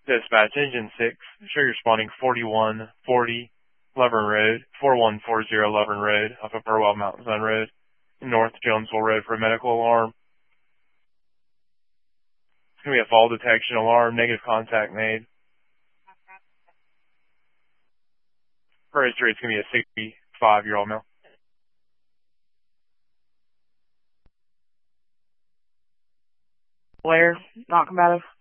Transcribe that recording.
Dispatch Engine 6, show you're responding 4140 Laverne Road, 4140 Laverne Road, off of Burwell Mountain Zone Road, North Jonesville Road for a medical alarm. It's going to be a fall detection alarm, negative contact made. For history, it's going to be a 65-year-old male. Blair, not combative.